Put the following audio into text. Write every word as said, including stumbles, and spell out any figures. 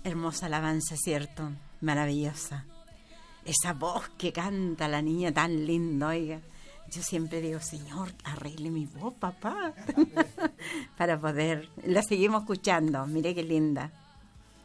Hermosa alabanza, ¿cierto? Maravillosa. Esa voz que canta la niña tan linda, oiga. Yo siempre digo, Señor, arregle mi voz, papá, para poder. La seguimos escuchando, mire qué linda.